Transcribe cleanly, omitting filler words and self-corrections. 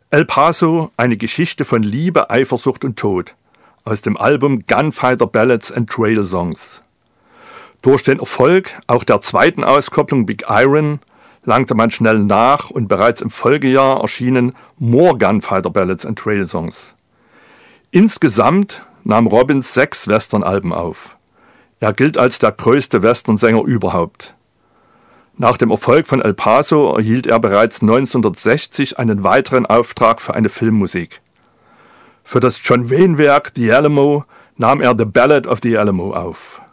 El Paso, eine Geschichte von Liebe, Eifersucht und Tod aus dem Album Gunfighter Ballads and Trail Songs. Durch den Erfolg auch der zweiten Auskopplung Big Iron langte man schnell nach und bereits im Folgejahr erschienen More Gunfighter Ballads and Trail Songs. Insgesamt nahm Robbins 6 Western-Alben auf. Er gilt als der größte Western-Sänger überhaupt. Nach dem Erfolg von El Paso erhielt er bereits 1960 einen weiteren Auftrag für eine Filmmusik. Für das John Wayne-Werk The Alamo nahm er The Ballad of the Alamo auf.